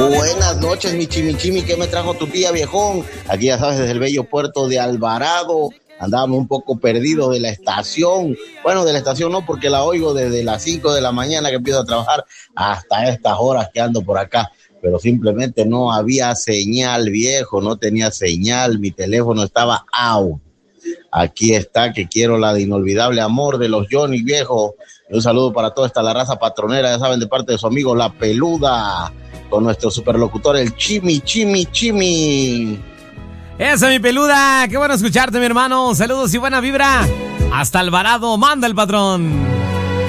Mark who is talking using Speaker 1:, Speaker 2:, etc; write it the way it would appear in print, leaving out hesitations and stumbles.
Speaker 1: Buenas noches, mi chimichimi, ¿qué me trajo tu tía, viejón? Aquí ya sabes, desde el bello puerto de Alvarado. Andábamos un poco perdidos de la estación. Bueno, de la estación no, porque la oigo desde las 5 de la mañana que empiezo a trabajar hasta estas horas que ando por acá. Pero simplemente no había señal, viejo, no tenía señal, mi teléfono estaba out. Aquí está, que quiero la de Inolvidable Amor de los Johnny, viejo. Y un saludo para toda esta la raza patronera, ya saben, de parte de su amigo La Peluda, con nuestro superlocutor, el Chimi.
Speaker 2: Esa, mi Peluda, qué bueno escucharte, mi hermano. Saludos y buena vibra. Hasta Alvarado, manda el patrón.